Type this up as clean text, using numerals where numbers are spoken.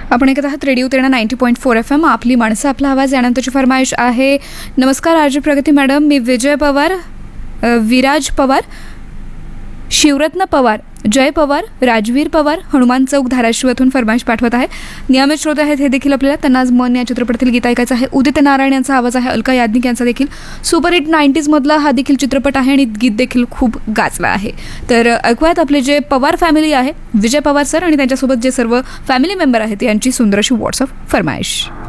आपण ऐकत आहात रेडिओ तेरणा 90.4 FM. आपली माणसं आपला आवाज. यानंतरची फरमाईश आहे. नमस्कार आरजे प्रगती मॅडम, मी विजय पवार, विराज पवार, शिवरत्न पवार, जय पवार, राजवीर पवार, हनुमान चौक, धाराशिव येथून फरमाईश पाठवत आहे. नियमित श्रोते आहेत हे देखील आपल्याला. त्यांना आज मन या चित्रपटातील गीत ऐकायचं आहे. उदित नारायण यांचा आवाज आहे. अलका याज्ञिक यांचा देखील सुपरहिट 90s मधला हा देखील चित्रपट आहे आणि गीत देखील खूप गाजला आहे. तर ऐकूयात आपले जे पवार फॅमिली आहे, विजय पवार सर आणि त्यांच्यासोबत जे सर्व फॅमिली मेंबर आहेत यांची सुंदर अशी व्हॉट्सअप फरमाईश.